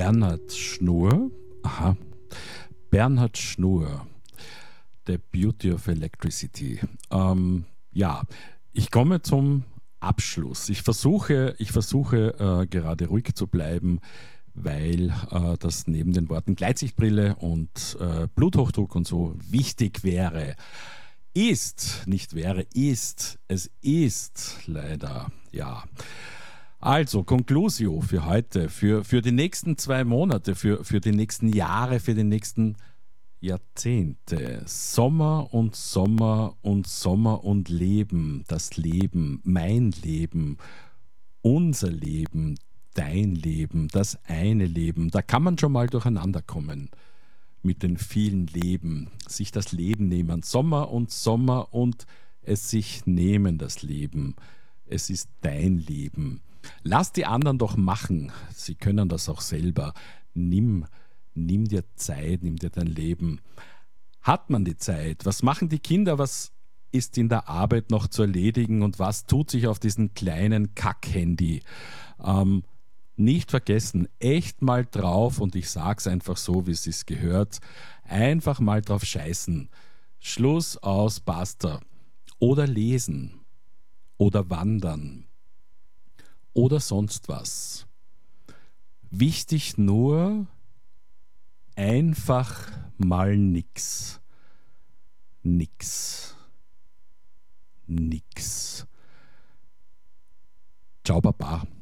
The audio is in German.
Bernhard Schnur. Aha. Bernhard Schnur, The Beauty of Electricity. Ja, ich komme zum Abschluss. Ich versuche gerade ruhig zu bleiben, weil das neben den Worten Gleitsichtbrille und Bluthochdruck und so wichtig wäre. Ist, nicht wäre, ist. Es ist leider, ja. Also, Conclusio für heute, für die nächsten 2 Monate, für die nächsten Jahre, für die nächsten Jahrzehnte. Sommer und Sommer und Sommer und Leben. Das Leben, mein Leben, unser Leben, dein Leben, das eine Leben. Da kann man schon mal durcheinander kommen mit den vielen Leben. Sich das Leben nehmen. Sommer und es sich nehmen, das Leben. Es ist dein Leben. Lass die anderen doch machen. Sie können das auch selber. Nimm dir Zeit, nimm dir dein Leben. Hat man die Zeit? Was machen die Kinder? Was ist in der Arbeit noch zu erledigen? Und was tut sich auf diesem kleinen Kack-Handy? Nicht vergessen, echt mal drauf, und ich sag's einfach so, wie es sich gehört, einfach mal drauf scheißen. Schluss, aus, basta. Oder lesen. Oder wandern. Oder sonst was. Wichtig nur, einfach mal nix. Nix. Nix. Ciao, Baba.